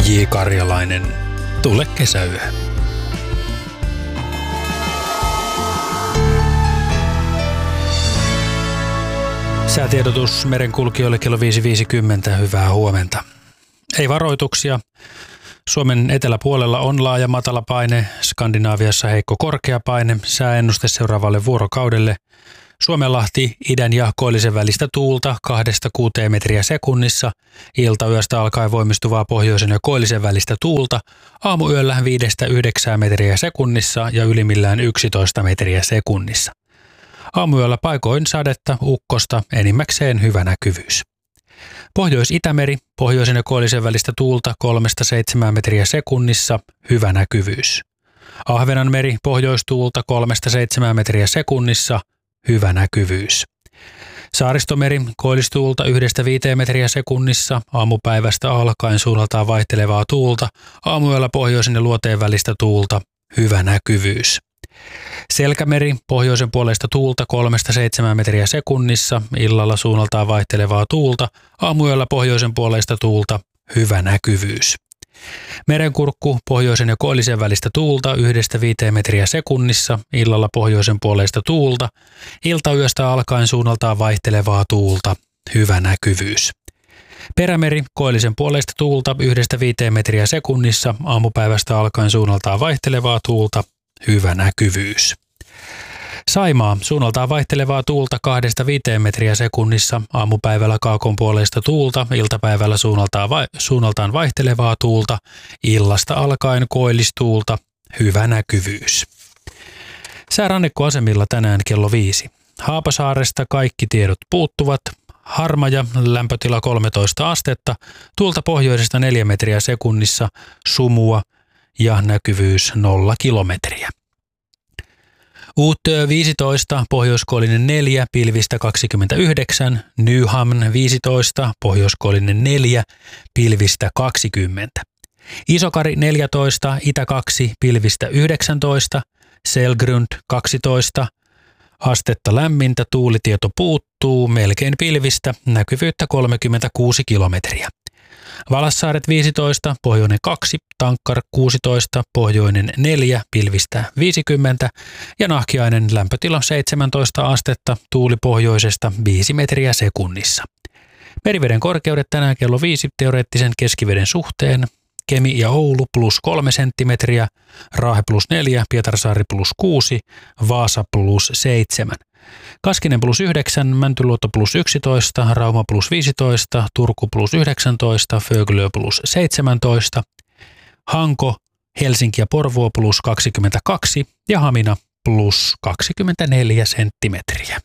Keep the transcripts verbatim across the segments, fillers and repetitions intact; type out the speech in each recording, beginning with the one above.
J. Karjalainen, tule kesäyö. Säätiedotus merenkulkijoille kello viisi viisikymmentä. Hyvää huomenta. Ei varoituksia. Suomen eteläpuolella on laaja matalapaine, Skandinaaviassa heikko korkeapaine, sääennuste seuraavalle vuorokaudelle. Suomenlahti idän ja koillisen välistä tuulta kahdesta kuuteen metriä sekunnissa, iltayöstä alkaen voimistuvaa pohjoisen ja koillisen välistä tuulta, aamuyöllä viidestä yhdeksään metriä sekunnissa ja ylimmillään yksitoista metriä sekunnissa. Aamuyöllä paikoin sadetta, ukkosta, enimmäkseen hyvä näkyvyys. Pohjois-Itämeri, pohjoisen ja koillisen välistä tuulta kolmesta seitsemään metriä sekunnissa, hyvä näkyvyys. Ahvenanmeri, pohjoistuulta kolmesta seitsemään metriä sekunnissa, hyvä näkyvyys. Saaristomeri, koillistuulta yhdestä viiteen metriä sekunnissa, aamupäivästä alkaen suunnaltaan vaihtelevaa tuulta, aamuyöllä pohjoisen ja luoteen välistä tuulta, hyvä näkyvyys. Selkämeri, pohjoisen puolesta tuulta kolmesta seitsemään metriä sekunnissa, illalla suunnaltaan vaihtelevaa tuulta, aamuyöllä pohjoisen puolesta tuulta, hyvä näkyvyys. Merenkurkku, pohjoisen ja koillisen välistä tuulta yhdestä viiteen metriä sekunnissa, illalla pohjoisen puolesta tuulta, iltayöstä alkaen suunnaltaan vaihtelevaa tuulta, hyvä näkyvyys. Perämeri, koillisen puolesta tuulta yhdestä viiteen metriä sekunnissa, aamupäivästä alkaen suunnaltaan vaihtelevaa tuulta, hyvä näkyvyys. Saimaa, suunnaltaan vaihtelevaa tuulta kahdesta viiteen metriä sekunnissa, aamupäivällä kaakon puoleista tuulta, iltapäivällä suunnaltaan, vai- suunnaltaan vaihtelevaa tuulta, illasta alkaen koillistuulta, hyvä näkyvyys. Säärannikkoasemilla tänään kello viisi. Haapasaaresta kaikki tiedot puuttuvat. Harmaja, lämpötila kolmetoista astetta, tuulta pohjoisesta neljä metriä sekunnissa, sumua ja näkyvyys nolla kilometriä. Uuttöö viisitoista, pohjoiskoillinen neljä, pilvistä kaksikymmentäyhdeksän, Nyhamn viisitoista, pohjoiskoillinen neljä, pilvistä kaksikymmentä. Isokari neljätoista, itä kaksi, pilvistä yhdeksäntoista, Selgrund kaksitoista, astetta lämmintä, tuulitieto puuttuu, melkein pilvistä, näkyvyyttä kolmekymmentäkuusi kilometriä. Valassaaret viisitoista, pohjoinen kaksi, Tankkar kuusitoista, pohjoinen neljä, pilvistä viisikymmentä ja Nahkiainen lämpötila seitsemäntoista astetta, tuuli pohjoisesta viisi metriä sekunnissa. Meriveden korkeudet tänään kello viisi teoreettisen keskiveden suhteen. Kemi ja Oulu plus kolme senttimetriä, Raahe plus neljä, Pietarsaari plus kuusi, Vaasa plus seitsemän. Kaskinen plus yhdeksän, Mäntyluoto plus yksitoista, Rauma plus viisitoista, Turku plus yhdeksäntoista, Föglö plus seitsemäntoista, Hanko, Helsinki ja Porvoo plus kaksikymmentäkaksi ja Hamina plus kaksikymmentäneljä senttimetriä.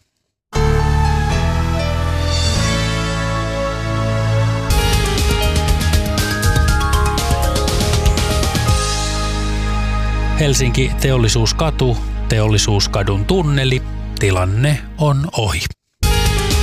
Helsinki Teollisuuskatu, Teollisuuskadun tunneli, tilanne on ohi.